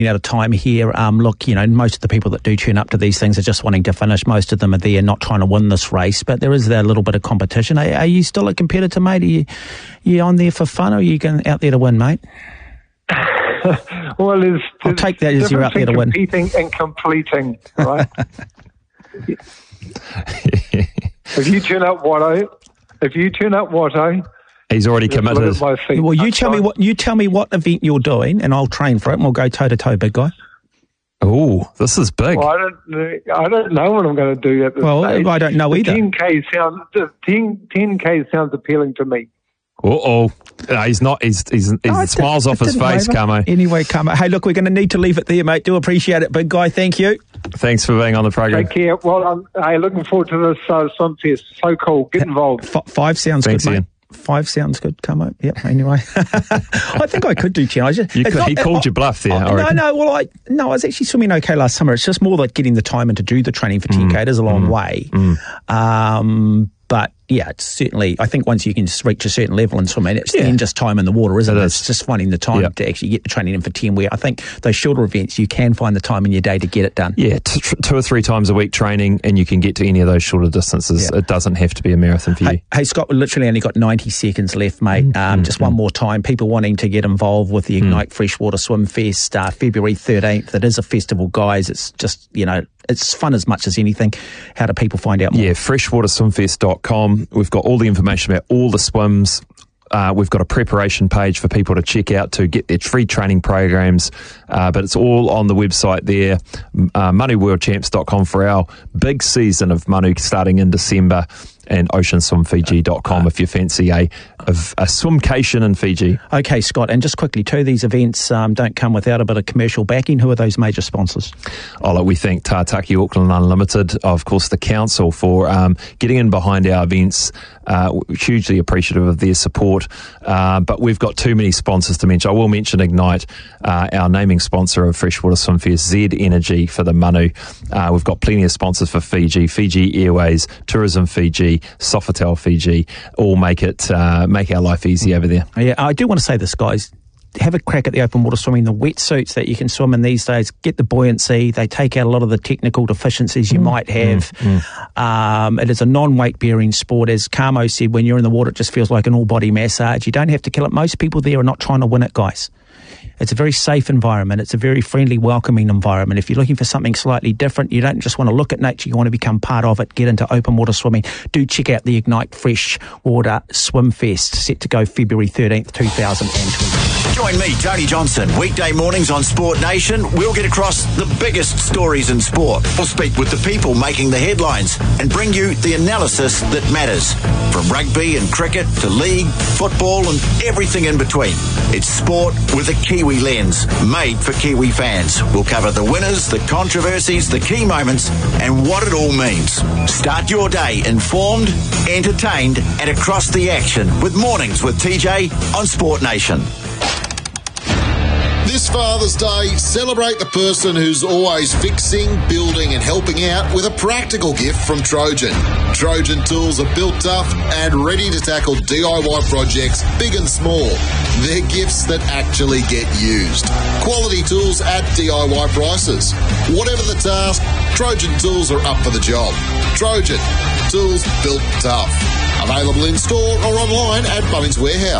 Out of time here. Look, most of the people that do tune up to these things are just wanting to finish. Most of them are there not trying to win this race, but there is that little bit of competition. Are you still a competitor, mate? Are you on there for fun, or are you going out there to win, mate? Well, I'll take that as you're out there to win. Competing and completing, right? If you turn up Watto, he's already committed. Well, you tell me what event you're doing, and I'll train for it, and we'll go toe to toe, big guy. Oh, this is big. Well, I don't know what I'm going to do at this stage. I don't know either. 10K sounds appealing to me. He's not. He smiles off his face, Camo. Anyway, Camo. Hey, look, we're going to need to leave it there, mate. Do appreciate it, big guy. Thank you. Thanks for being on the program. Take care. Well, I'm looking forward to this Swimfest. So cool. Get involved. 5 sounds good, mate. 5 sounds good, Camo. Yep, anyway. I think I could do 10. He called you bluff there, I reckon. No, I was actually swimming okay last summer. It's just more like getting the time in to do the training for 10K. It is a long way. But yeah, it's certainly, I think once you can just reach a certain level in swimming, it's then just time in the water, isn't it? It's just finding the time to actually get the training in for 10, where I think those shorter events, you can find the time in your day to get it done. Yeah, 2 or 3 times a week training, and you can get to any of those shorter distances. Yeah. It doesn't have to be a marathon for you. Hey, Scott, we've literally only got 90 seconds left, mate. Just one more time. People wanting to get involved with the Ignite Freshwater Swim Fest, February 13th. It is a festival, guys. It's just, it's fun as much as anything. How do people find out more? Yeah, freshwaterswimfest.com. We've got all the information about all the swims. We've got a preparation page for people to check out to get their free training programs, but it's all on the website there, ManuWorldChamps.com for our big season of Manu starting in December, and OceanSwimFiji.com if you fancy a swimcation in Fiji. Okay, Scott, and just quickly too, these events don't come without a bit of commercial backing. Who are those major sponsors? We thank Tātaki Auckland Unlimited, of course the council, for getting in behind our events. Hugely appreciative of their support, but we've got too many sponsors to mention. I will mention Ignite, our naming sponsor of Freshwater Swim Fest, Z Energy for the Manu. We've got plenty of sponsors for Fiji, Fiji Airways, Tourism Fiji, Sofitel Fiji, all make our life easy over there. Yeah, I do want to say this, guys. Have a crack at the open water swimming, the wetsuits that you can swim in these days. Get the buoyancy. They take out a lot of the technical deficiencies you might have. It is a non-weight bearing sport. As Camo said, when you're in the water, it just feels like an all-body massage. You don't have to kill it. Most people there are not trying to win it, guys. It's a very safe environment. It's a very friendly, welcoming environment. If you're looking for something slightly different, you don't just want to look at nature, you want to become part of it, get into open water swimming, do check out the Ignite Freshwater Swim Fest, set to go February 13th, 2020. Join me, Tony Johnson, weekday mornings on Sport Nation. We'll get across the biggest stories in sport. We'll speak with the people making the headlines and bring you the analysis that matters. From rugby and cricket to league, football and everything in between. It's sport with a Kiwi lens, made for Kiwi fans. We'll cover the winners, the controversies, the key moments and what it all means. Start your day informed, entertained and across the action with Mornings with TJ on Sport Nation. This Father's Day, celebrate the person who's always fixing, building and helping out with a practical gift from Trojan. Trojan tools are built tough and ready to tackle DIY projects big and small. They're gifts that actually get used. Quality tools at DIY prices. Whatever the task, Trojan tools are up for the job. Trojan, tools built tough. Available in store or online at Bunnings Warehouse.